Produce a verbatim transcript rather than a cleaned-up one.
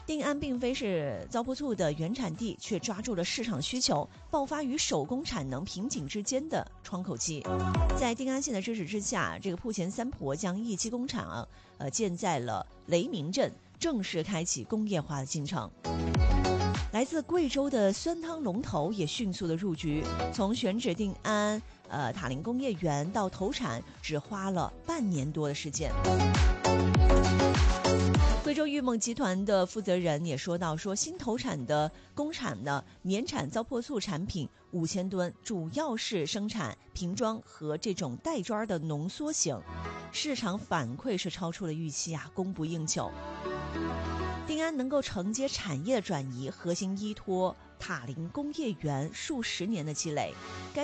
定安并非是糟粕醋的原产地，却抓住了市场需求，爆发与手工产能瓶颈之间的窗口期。在定安县的支持之下，这个铺前三婆将一期工厂啊，呃，建在了雷鸣镇，正式开启工业化的进程。来自贵州的酸汤龙头也迅速的入局，从选址定安呃塔林工业园到投产，只花了半年多的时间。贵州裕梦集团的负责人也说到，说新投产的工厂呢，年产糟粕醋产品五千吨，主要是生产瓶装和这种袋装的浓缩型，市场反馈是超出了预期啊，供不应求。定安能够承接产业的转移，核心依托塔林工业园数十年的积累。该